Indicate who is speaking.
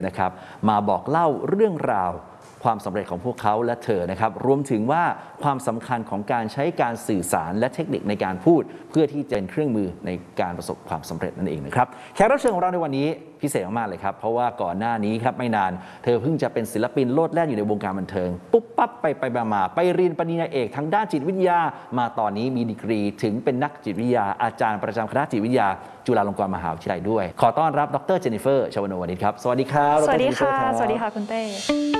Speaker 1: นะครับมาบอกเล่าเรื่องราวความสำเร็จของพวกเขาและเธอนะครับรวมถึงว่าความสำคัญของการใช้การสื่อสารและเทคนิคในการพูดเพื่อที่จะเป็นเครื่องมือในการประสบความสำเร็จนั่นเองนะครับแขกรับเชิญของเราในวันนี้พิเศษมากๆเลยครับเพราะว่าก่อนหน้านี้ครับไม่นานเธอเพิ่งจะเป็นศิลปินโลดแล่นอยู่ในวงการบันเทิงปุ๊บปั๊บไปมาไปเรียนปริญญาเอกทางด้านจิตวิทยามาตอนนี้มีดีกรีถึงเป็นนักจิตวิทยาอาจารย์ประจำคณะจิตวิทยาจุฬาลงกรณ์มหาวิทยาลัยด้วยขอต้อนรับดร.เจนนิเฟอร์ชวนวนิชครับสวัสดีครับ
Speaker 2: สวัสดีค่ะสวัสดีค่ะคุณเต้